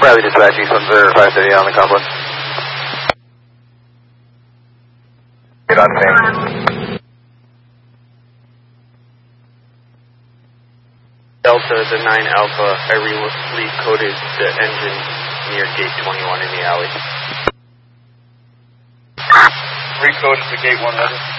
Bradley Dispatch, East 10530 on the complex. Get on same. Delta, the 9 Alpha, I recoded the engine near gate 21 in the alley. Recoded to gate 1 letter.